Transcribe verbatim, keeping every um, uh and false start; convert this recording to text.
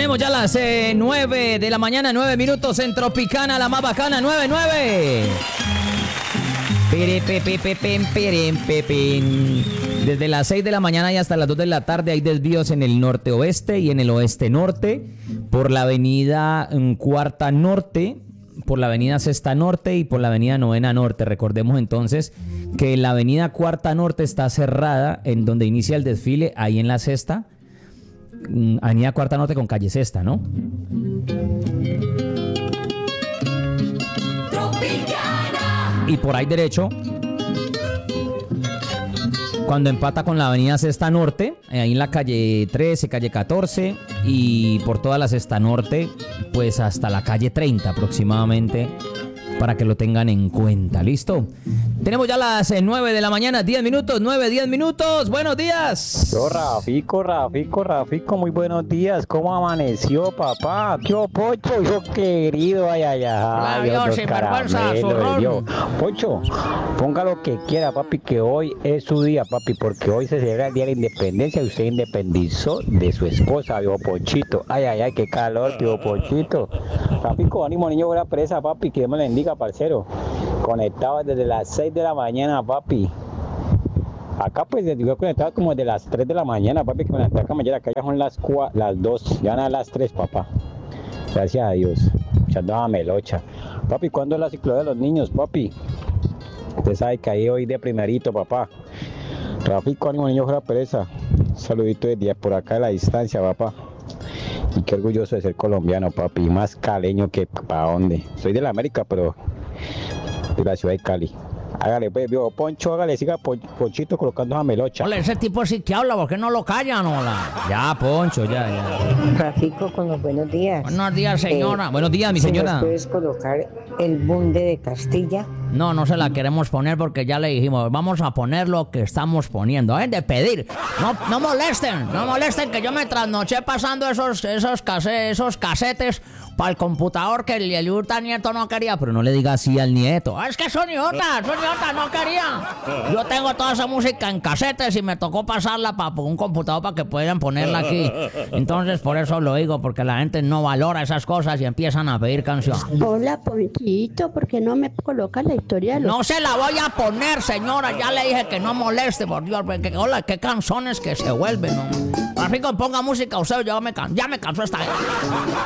Tenemos ya las eh, nueve de la mañana, nueve minutos en Tropicana, la más bacana, nueve, nueve. Desde las seis de la mañana y hasta las dos de la tarde hay desvíos en el norte-oeste y en el oeste-norte, por la avenida mm, Cuarta Norte, por la avenida Sexta Norte y por la avenida Novena Norte. Recordemos entonces que la avenida Cuarta Norte está cerrada en donde inicia el desfile, ahí en la Sexta, mm, avenida Cuarta Norte con calle Sexta, ¿no? Y por ahí derecho, cuando empata con la avenida Sexta Norte, ahí en la calle trece, calle catorce, y por toda la Sexta Norte, pues hasta la calle treinta aproximadamente, para que lo tengan en cuenta. ¿Listo? Tenemos ya las eh, nueve de la mañana, diez minutos, nueve, diez minutos. Buenos días. Yo, Rafico, Rafico, Rafico, muy buenos días. ¿Cómo amaneció, papá? ¿Qué Pocho? Yo querido, ay, ay, ay. Dios, sinvergüenza, zorrón. Pocho, ponga lo que quiera, papi, que hoy es su día, papi, porque hoy se celebra el Día de la Independencia y usted independizó de su esposa, viejo Pochito. Ay, ay, ay, qué calor, viejo Pochito. Rafico, ánimo, niño, buena presa, papi, que Dios me la bendiga, parcero. Conectado desde las seis de la mañana, papi. Acá pues yo conectado como desde las tres de la mañana, papi, que me la mañana, acá ya son las cuatro, las dos, ya van a las tres, papá. Gracias a Dios. Echando a melocha. Papi, ¿cuándo es la ciclo de los niños, papi? Usted sabe que ahí hoy de primerito, papá. Rafico, ánimo, niño, fuera pereza. Saludito de día por acá de la distancia, papá. Y qué orgulloso de ser colombiano, papi. Más caleño que para dónde. Soy de la América, pero de la ciudad de Cali. Hágale, pues, viejo Poncho, hágale, siga Ponchito colocando a melocha. Hola, ese tipo sí que habla, ¿por qué no lo callan, hola? Ya, Poncho, ya, ya. Rafico, con los buenos días. Buenos días, señora. Eh, Buenos días, mi señora. ¿Puedes colocar el bunde de Castilla? No, no se la queremos poner porque ya le dijimos, vamos a poner lo que estamos poniendo, ¿eh? De pedir. No, no molesten, no molesten que yo me trasnoché pasando esos, esos, case, esos casetes para el computador que el, el Urta Nieto no quería, pero no le diga así al nieto. Es que son idiotas, son idiotas, no quería. Yo tengo toda esa música en casetes y me tocó pasarla para un computador para que puedan ponerla aquí. Entonces por eso lo digo, porque la gente no valora esas cosas y empiezan a pedir canciones. Hola, Ponchito, ¿por qué no me coloca la historia de los... No se la voy a poner, señora, ya le dije que no moleste, por Dios, porque hola, qué canciones que se vuelven, ¿no? Así que ponga música usted, ya me, can... ya me cansó esta...